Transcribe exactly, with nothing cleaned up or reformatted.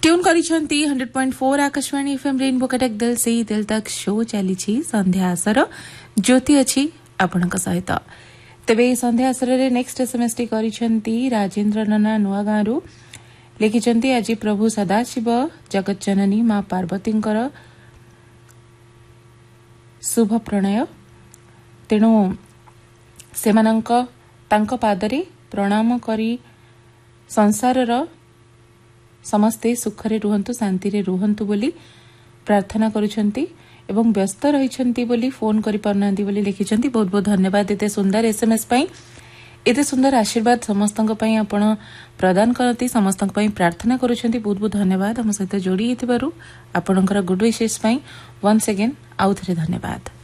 Tune करिसेंती hundred point four Akashvani FM rainbow Cuttack दिल से दिल तक शो चली संध्या आसर ज्योति अच्छी आपणक सहित तेरे संध्या आसर नेक्स्ट एसएमएस टी करिसेंती राजेंद्र नना नुआ गाँव लिखिंट आज प्रभु सदाशिव जगत जननी माँ पार्वती शुभ प्रणय तेणु से पादरे प्रणाम करी संसारर समस्ते सुखरे रुहंतु शांति रे रुहंतु बोली प्रार्थना करुछंती एवं व्यस्त रहिछंती बोली फोन करि परनांती बोली लिखिछंती। बहुत बहुत धन्यवाद एते सुंदर एसएमएस पई एते सुंदर आशीर्वाद समस्तंक पई आपण प्रदान करती समस्तंक पई प्रार्थना करुछंती। बहुत बहुत धन्यवाद हम सहित जोड़ी हेतिबारु आपणकर गुड विशेष पई वन्स अगेन आउ थरे धन्यवाद।